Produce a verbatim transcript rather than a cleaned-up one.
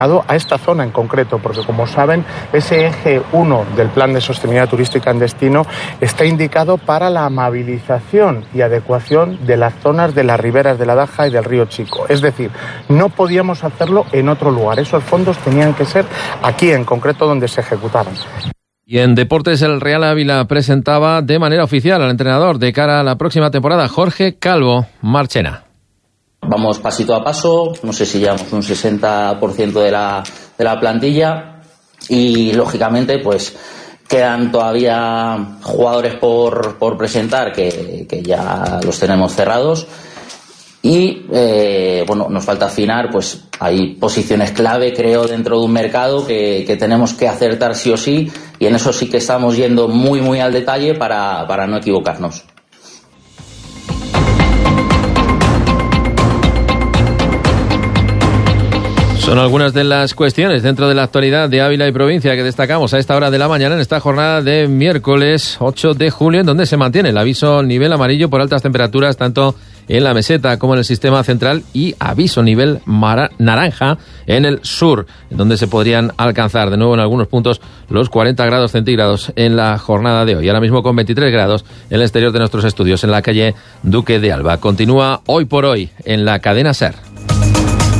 a esta zona en concreto, porque como saben, ese eje uno del Plan de Sostenibilidad Turística en Destino está indicado para la amabilización y adecuación de las zonas de las riberas de la Daja y del río Chico. Es decir, no podíamos hacerlo en otro lugar. Esos fondos tenían que ser aquí en concreto donde se ejecutaban. Y en deportes, el Real Ávila presentaba de manera oficial al entrenador de cara a la próxima temporada, Jorge Calvo Marchena. Vamos pasito a paso, no sé si llevamos un sesenta por ciento de la, de la plantilla y lógicamente pues quedan todavía jugadores por, por presentar que, que ya los tenemos cerrados y eh, bueno, nos falta afinar, pues hay posiciones clave creo dentro de un mercado que, que tenemos que acertar sí o sí y en eso sí que estamos yendo muy muy al detalle para, para no equivocarnos. Son algunas de las cuestiones dentro de la actualidad de Ávila y provincia que destacamos a esta hora de la mañana en esta jornada de miércoles ocho de julio, en donde se mantiene el aviso nivel amarillo por altas temperaturas tanto en la meseta como en el sistema central y aviso nivel mara- naranja en el sur, en donde se podrían alcanzar de nuevo en algunos puntos los cuarenta grados centígrados en la jornada de hoy. Ahora mismo con veintitrés grados en el exterior de nuestros estudios en la calle Duque de Alba. Continúa Hoy por Hoy en la cadena SER.